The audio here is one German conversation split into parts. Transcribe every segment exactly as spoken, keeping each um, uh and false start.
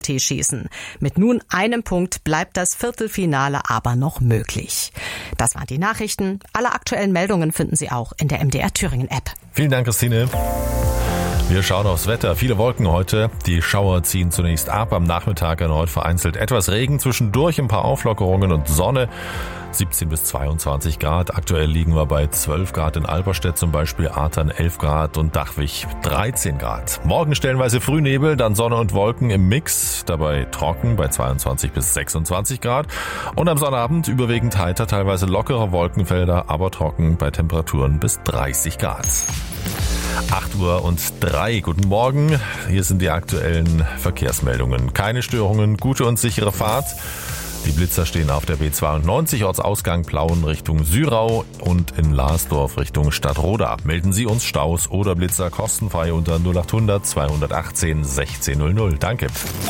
Schießen. Mit nun einem Punkt bleibt das Viertelfinale aber noch möglich. Das waren die Nachrichten. Alle aktuellen Meldungen finden Sie auch in der M D R Thüringen App. Vielen Dank, Christine. Wir schauen aufs Wetter. Viele Wolken heute. Die Schauer ziehen zunächst ab. Am Nachmittag erneut vereinzelt etwas Regen. Zwischendurch ein paar Auflockerungen und Sonne. siebzehn bis zweiundzwanzig Grad. Aktuell liegen wir bei zwölf Grad in Alberstedt zum Beispiel, Artern elf Grad und Dachwig dreizehn Grad. Morgen stellenweise Frühnebel, dann Sonne und Wolken im Mix. Dabei trocken bei zweiundzwanzig bis sechsundzwanzig Grad. Und am Sonnabend überwiegend heiter, teilweise lockere Wolkenfelder, aber trocken bei Temperaturen bis dreißig Grad. acht Uhr und drei. Guten Morgen. Hier sind die aktuellen Verkehrsmeldungen. Keine Störungen, gute und sichere Fahrt. Die Blitzer stehen auf der B zweiundneunzig, Ortsausgang Plauen Richtung Syrau und in Larsdorf Richtung Stadtroda. Melden Sie uns Staus oder Blitzer kostenfrei unter null achthundert zweihundertachtzehn sechzehnhundert. Danke.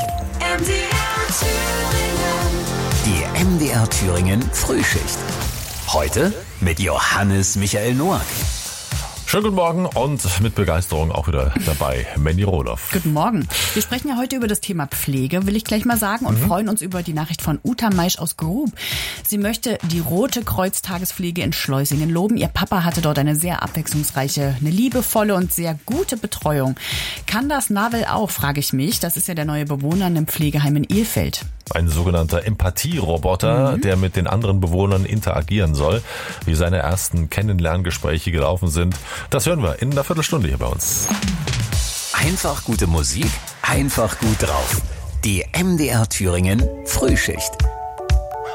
Die M D R Thüringen Frühschicht. Heute mit Johannes Michael Noack. Schönen guten Morgen und mit Begeisterung auch wieder dabei, Mandy Rohloff. Guten Morgen. Wir sprechen ja heute über das Thema Pflege, will ich gleich mal sagen, und mhm. freuen uns über die Nachricht von Uta Meisch aus Grub. Sie möchte die Rote Kreuz Tagespflege in Schleusingen loben. Ihr Papa hatte dort eine sehr abwechslungsreiche, eine liebevolle und sehr gute Betreuung. Kann das Navel auch, frage ich mich. Das ist ja der neue Bewohner in einem Pflegeheim in Ilfeld. Ein sogenannter Empathie-Roboter, mhm. der mit den anderen Bewohnern interagieren soll. Wie seine ersten Kennenlerngespräche gelaufen sind, das hören wir in einer Viertelstunde hier bei uns. Einfach gute Musik, einfach gut drauf. Die M D R Thüringen Frühschicht.